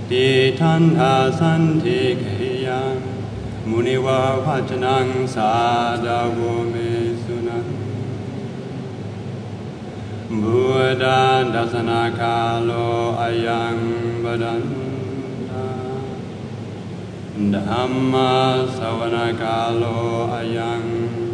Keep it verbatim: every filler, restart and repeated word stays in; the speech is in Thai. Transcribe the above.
ติทันทาสันติเกยังมุนิวาวัจนังสาดาวเมสุนังบุตตันดัสนาคาโลอายังบดันตาธัมมาสวนาคาโลอายัง